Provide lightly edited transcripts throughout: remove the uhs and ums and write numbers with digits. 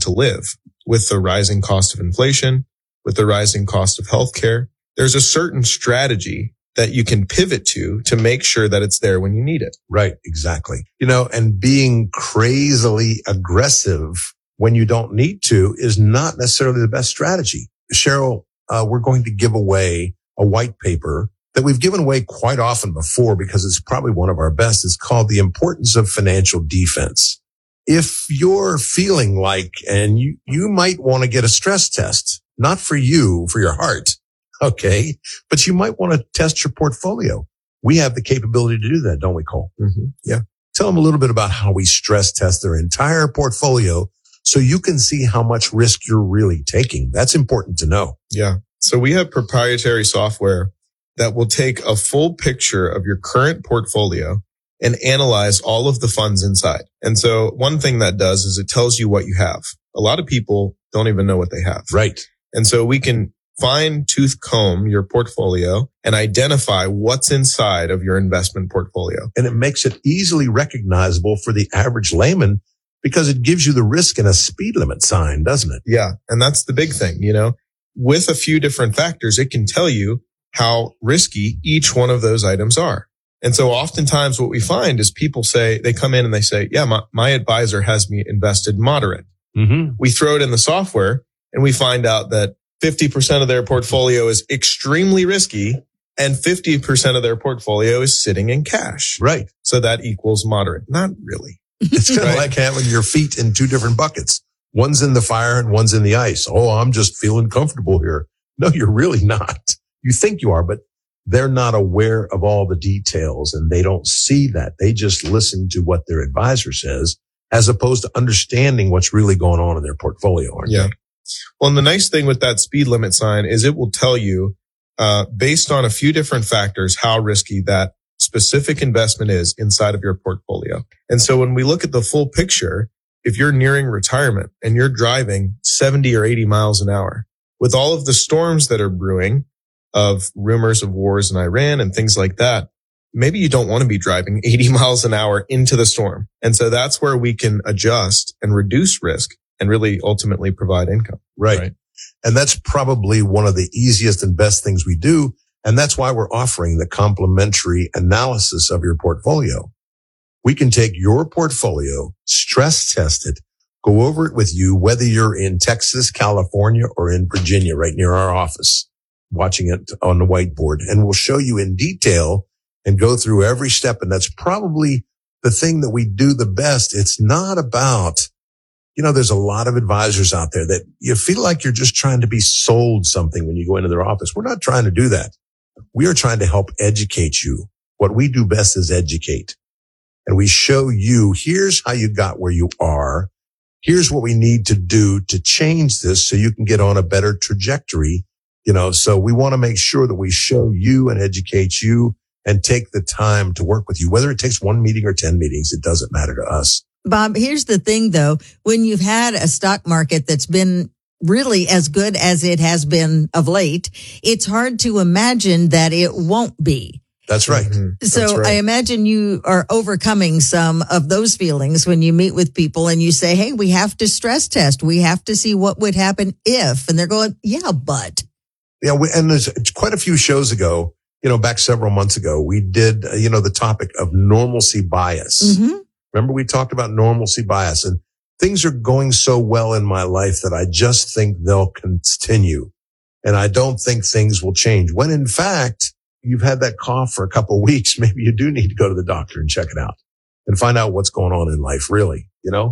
to live with the rising cost of inflation, with the rising cost of healthcare. There's a certain strategy that you can pivot to make sure that it's there when you need it. Right, exactly. And being crazily aggressive when you don't need to is not necessarily the best strategy. Cheryl, we're going to give away a white paper that we've given away quite often before because it's probably one of our best. It's called The Importance of Financial Defense. If you're feeling like, and you might want to get a stress test, not for you, for your heart, okay, but you might want to test your portfolio. We have the capability to do that, don't we, Cole? Mm-hmm. Yeah. Tell them a little bit about how we stress test their entire portfolio so you can see how much risk you're really taking. That's important to know. Yeah. So we have proprietary software that will take a full picture of your current portfolio and analyze all of the funds inside. And so one thing that does is it tells you what you have. A lot of people don't even know what they have. Right. And so we can fine tooth comb your portfolio and identify what's inside of your investment portfolio. And it makes it easily recognizable for the average layman because it gives you the risk and a speed limit sign, doesn't it? Yeah. And that's the big thing, with a few different factors, it can tell you how risky each one of those items are. And so oftentimes what we find is people say, they come in and they say, yeah, my advisor has me invested moderate. Mm-hmm. We throw it in the software and we find out that 50% of their portfolio is extremely risky and 50% of their portfolio is sitting in cash. Right. So that equals moderate. Not really. It's kind of like having your feet in two different buckets. One's in the fire and one's in the ice. Oh, I'm just feeling comfortable here. No, you're really not. You think you are, but they're not aware of all the details and they don't see that. They just listen to what their advisor says as opposed to understanding what's really going on in their portfolio. Aren't they? Well, and the nice thing with that speed limit sign is it will tell you, based on a few different factors, how risky that specific investment is inside of your portfolio. And so when we look at the full picture, if you're nearing retirement and you're driving 70 or 80 miles an hour with all of the storms that are brewing of rumors of wars in Iran and things like that, maybe you don't want to be driving 80 miles an hour into the storm. And so that's where we can adjust and reduce risk and really ultimately provide income. Right. And that's probably one of the easiest and best things we do. And that's why we're offering the complimentary analysis of your portfolio. We can take your portfolio, stress test it, go over it with you, whether you're in Texas, California, or in Virginia, right near our office, watching it on the whiteboard. And we'll show you in detail and go through every step. And that's probably the thing that we do the best. It's not about, there's a lot of advisors out there that you feel like you're just trying to be sold something when you go into their office. We're not trying to do that. We are trying to help educate you. What we do best is educate. And we show you, here's how you got where you are. Here's what we need to do to change this so you can get on a better trajectory. So we want to make sure that we show you and educate you and take the time to work with you. Whether it takes 1 meeting or 10 meetings, it doesn't matter to us. Bob, here's the thing, though. When you've had a stock market that's been really as good as it has been of late, it's hard to imagine that it won't be. That's right. Mm-hmm. So That's right. I imagine you are overcoming some of those feelings when you meet with people and you say, hey, we have to stress test. We have to see what would happen if. And they're going, yeah, but. Yeah, and there's quite a few shows ago, back several months ago, we did, the topic of normalcy bias. Mm-hmm. Remember we talked about normalcy bias, and things are going so well in my life that I just think they'll continue. And I don't think things will change. When in fact, you've had that cough for a couple of weeks, maybe you do need to go to the doctor and check it out and find out what's going on in life, really,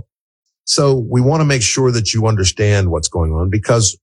So we want to make sure that you understand what's going on because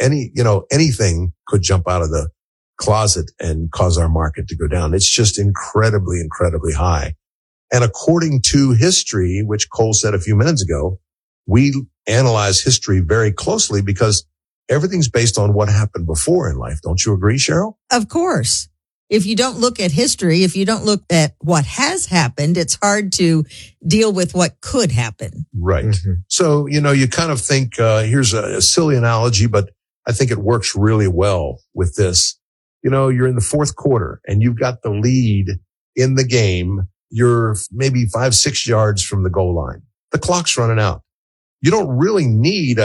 anything could jump out of the closet and cause our market to go down. It's just incredibly, incredibly high. And according to history, which Cole said a few minutes ago, we analyze history very closely because everything's based on what happened before in life. Don't you agree, Cheryl? Of course. If you don't look at history, if you don't look at what has happened, it's hard to deal with what could happen. Right. Mm-hmm. So, you kind of think, here's a silly analogy, but I think it works really well with this. You're in the fourth quarter and you've got the lead in the game. You're maybe 5-6 yards from the goal line. The clock's running out. You don't really need